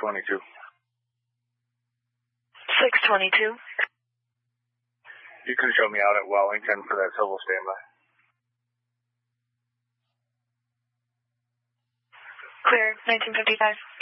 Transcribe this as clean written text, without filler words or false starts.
622. 622. You can show me out at Wellington for that civil standby. Clear, 1955.